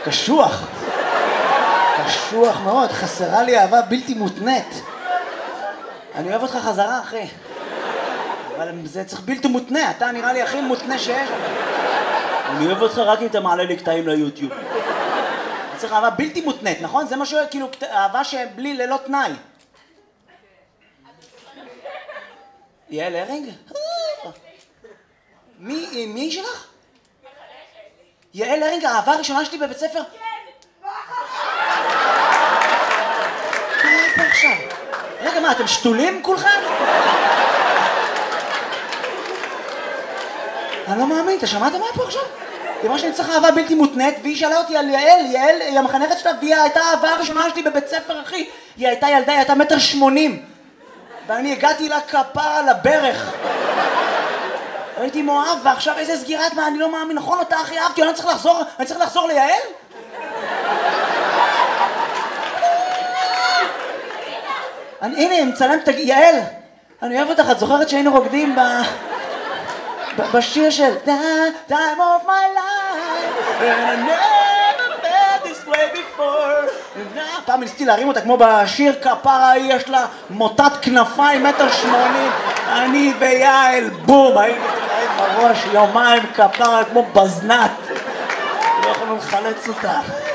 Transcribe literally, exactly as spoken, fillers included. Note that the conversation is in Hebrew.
קשוח. קשוח מאוד, חסרה לי אהבה בלתי מותנית. אני אוהב אותך חזרה, אחי. אבל זה צריך בלתי מותנה, אתה נראה לי הכי מותנה שיש. אני אוהב אותך רק אם אתה מעלה לי קטעים ליוטיוב. אני צריך אהבה בלתי מותנית, נכון? זה משהו, כאילו, אהבה שבלי ללא תנאי. יעל הרינג? מי, מי שלך? יעל הרינג, האהבה הראשונה שלי בבית ספר? כן! מה פה עכשיו? רגע, מה, אתם שתולים כולכם? אני לא מאמין, אתה שמעת מה פה עכשיו? היא אמרה שאני צריך אהבה בלתי מותנית, והיא שאלה אותי על יעל, יעל היא המחנכת שלה, והיא הייתה האהבה הראשונה שלי בבית ספר, אחי. היא הייתה ילדה, היא הייתה מטר שמונים. ואני הגעתי לה כפרה על הברך. הייתי מאוהב, ועכשיו איזה סגירת מה, אני לא מאמין, נכון אותה הכי אהבתי, אני צריך לחזור, אני צריך לחזור ליעל? הנה, מצלם את יעל, אני אוהב אותך, את זוכרת שהיינו רוקדים ב... בשיר של Time of my life and I never felt this way before. פעם ניסיתי להרים אותה כמו בשיר כפרה, היא יש לה מוטת כנפיים מטר שמונים, אני ויעל בום, הייתי תראה בראש יומיים כפרה כמו בזנת, לא יכולנו לחלץ אותה.